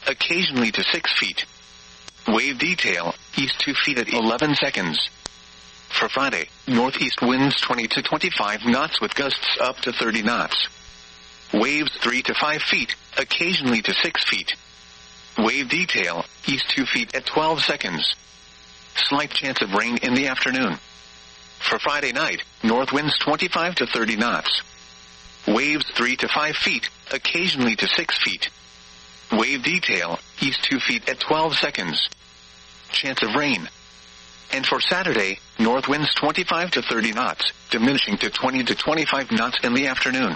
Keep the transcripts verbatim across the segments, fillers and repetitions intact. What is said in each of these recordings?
occasionally to six feet. Wave detail, east two feet at eleven seconds. For Friday, northeast winds twenty to twenty-five knots with gusts up to thirty knots. Waves three to five feet, occasionally to six feet. Wave detail, east two feet at twelve seconds. Slight chance of rain in the afternoon. For Friday night, north winds twenty-five to thirty knots. Waves three to five feet, occasionally to six feet. Wave detail, east two feet at twelve seconds. Chance of rain. And for Saturday, north winds twenty-five to thirty knots, diminishing to twenty to twenty-five knots in the afternoon.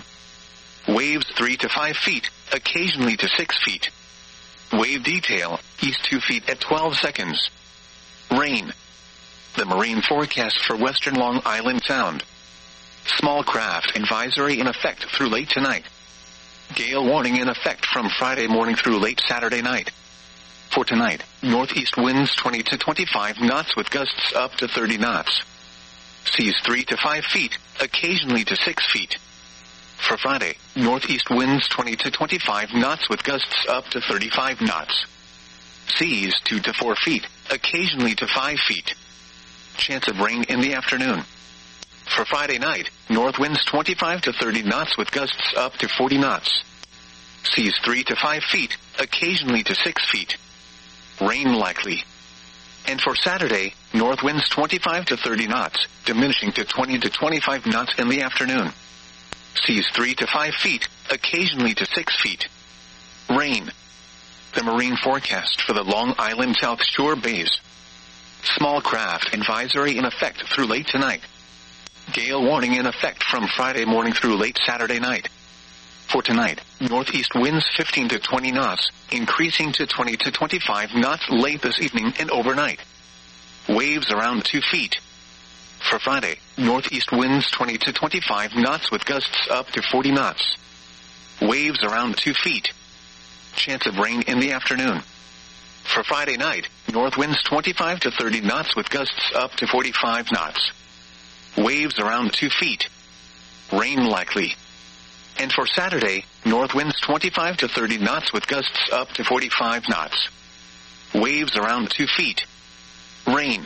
Waves three to five feet, occasionally to six feet. Wave detail, east two feet at twelve seconds. Rain. The marine forecast for western Long Island Sound. Small craft advisory in effect through late tonight. Gale warning in effect from Friday morning through late Saturday night. For tonight, northeast winds twenty to twenty-five knots with gusts up to thirty knots. Seas three to five feet, occasionally to six feet. For Friday, northeast winds twenty to twenty-five knots with gusts up to thirty-five knots. Seas two to four feet, occasionally to five feet. Chance of rain in the afternoon. For Friday night, north winds twenty-five to thirty knots with gusts up to forty knots. Seas three to five feet, occasionally to six feet. Rain likely. And for Saturday, north winds twenty-five to thirty knots, diminishing to twenty to twenty-five knots in the afternoon. Seas three to five feet, occasionally to six feet. Rain. The marine forecast for the Long Island South Shore bays. Small craft advisory in effect through late tonight. Gale warning in effect from Friday morning through late Saturday night. For tonight, northeast winds fifteen to twenty knots, increasing to twenty to twenty-five knots late this evening and overnight. Waves around two feet. For Friday, northeast winds twenty to twenty-five knots with gusts up to forty knots. Waves around two feet. Chance of rain in the afternoon. For Friday night, north winds twenty-five to thirty knots with gusts up to forty-five knots. Waves around two feet. Rain likely. And for Saturday, north winds twenty-five to thirty knots with gusts up to forty-five knots. Waves around two feet. Rain.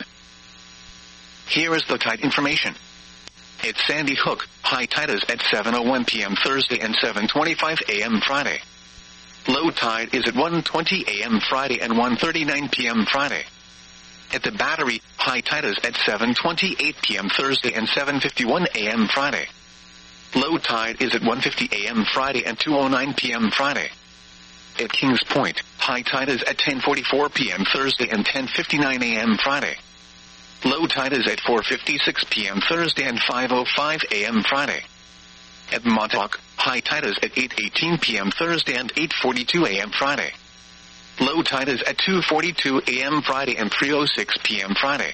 Here is the tide information. At Sandy Hook, high tide is at seven oh one p.m. Thursday and seven twenty-five a.m. Friday. Low tide is at one twenty a.m. Friday and one thirty-nine p.m. Friday. At the Battery, high tide is at seven twenty-eight p.m. Thursday and seven fifty-one a.m. Friday. Low tide is at one fifty a.m. Friday and two oh nine p.m. Friday. At Kings Point, high tide is at ten forty-four p.m. Thursday and ten fifty-nine a.m. Friday. Low tide is at four fifty-six p.m. Thursday and five oh five a.m. Friday. At Montauk, high tide is at eight eighteen p.m. Thursday and eight forty-two a.m. Friday. Low tide is at two forty-two a.m. Friday and three oh six p.m. Friday.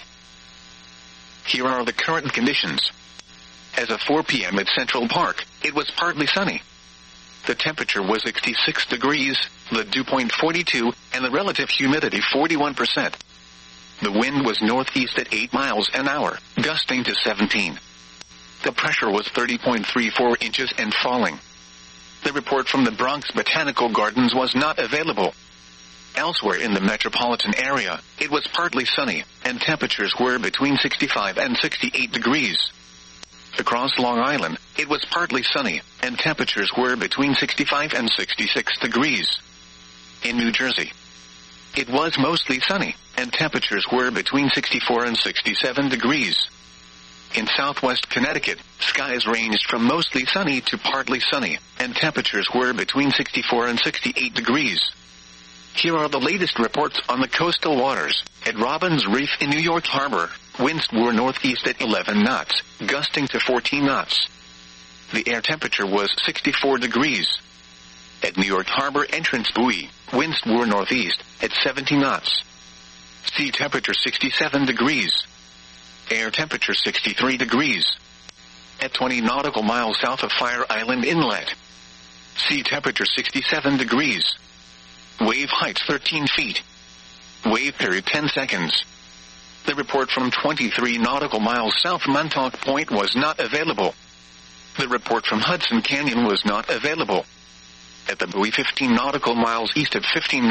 Here are the current conditions. As of four p.m. at Central Park, it was partly sunny. The temperature was sixty-six degrees, the dew point forty-two, and the relative humidity forty-one percent. The wind was northeast at eight miles an hour, gusting to seventeen. The pressure was thirty point three four inches and falling. The report from the Bronx Botanical Gardens was not available. Elsewhere in the metropolitan area, it was partly sunny, and temperatures were between sixty-five and sixty-eight degrees. Across Long Island, it was partly sunny, and temperatures were between sixty-five and sixty-six degrees. In New Jersey, it was mostly sunny, and temperatures were between sixty-four and sixty-seven degrees. In southwest Connecticut, skies ranged from mostly sunny to partly sunny, and temperatures were between sixty-four and sixty-eight degrees. Here are the latest reports on the coastal waters. At Robbins Reef in New York Harbor, winds were northeast at eleven knots, gusting to fourteen knots. The air temperature was sixty-four degrees. At New York Harbor Entrance Buoy, winds were northeast at seventy knots. Sea temperature sixty-seven degrees. Air temperature sixty-three degrees. At twenty nautical miles south of Fire Island Inlet, sea temperature sixty-seven degrees. Wave height thirteen feet. Wave period ten seconds. The report from twenty-three nautical miles south Montauk Point was not available. The report from Hudson Canyon was not available. At the buoy fifteen nautical miles east of fifteen